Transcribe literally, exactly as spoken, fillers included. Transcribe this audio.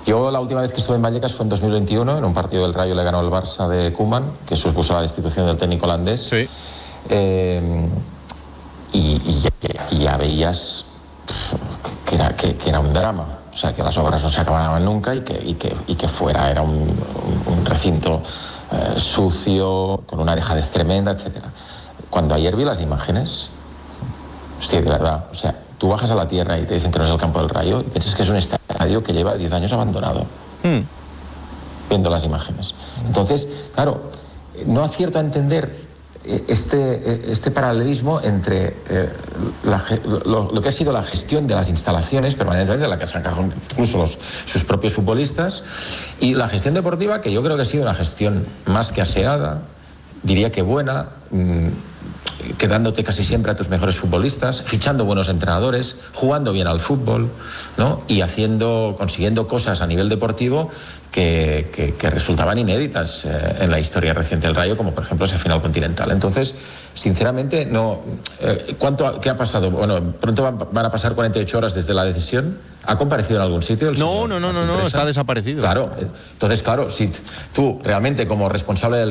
Yo la última vez que estuve en Vallecas fue en dos mil veintiuno, en un partido del Rayo le ganó el Barça de Koeman, que supuso la destitución del técnico holandés. Sí. Eh, y, y, ya, y ya veías que era, que, que era un drama, o sea, que las obras no se acababan nunca y que, y que, y que fuera era un, un, un recinto eh, sucio, con una dejadez tremenda, etcétera. Cuando ayer vi las imágenes, hostia, de verdad, o sea, tú bajas a la tierra y te dicen que no es el campo del Rayo y piensas que es un estadio que lleva diez años abandonado, hmm. viendo las imágenes. Entonces, claro, no acierto a entender este, este paralelismo entre eh, la, lo, lo que ha sido la gestión de las instalaciones permanentemente, de la que se han cajado incluso los, sus propios futbolistas, y la gestión deportiva, que yo creo que ha sido una gestión más que aseada, diría que buena, mmm, quedándote casi siempre a tus mejores futbolistas, fichando buenos entrenadores, jugando bien al fútbol, ¿no? Y haciendo, consiguiendo cosas a nivel deportivo que, que, que resultaban inéditas eh, en la historia reciente del Rayo, como por ejemplo ese final continental. Entonces, sinceramente, no. Eh, ¿cuánto, ¿Qué ha pasado? Bueno, pronto van, van a pasar cuarenta y ocho horas desde la decisión. ¿Ha comparecido en algún sitio? El no, no, no, no, no, está desaparecido. Claro. Entonces, claro, si tú realmente como responsable del